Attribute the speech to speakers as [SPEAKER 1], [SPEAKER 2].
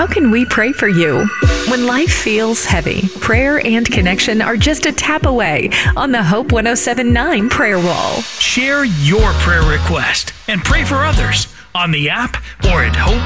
[SPEAKER 1] how can we pray for you? When life feels heavy, prayer and connection are just a tap away on the Hope 107.9 prayer wall.
[SPEAKER 2] Share your prayer request and pray for others on the app or at Hope